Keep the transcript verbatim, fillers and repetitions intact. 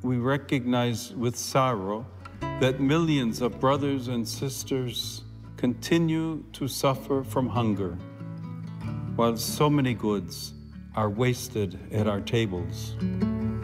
we recognize with sorrow that millions of brothers and sisters continue to suffer from hunger, while so many goods are wasted at our tables.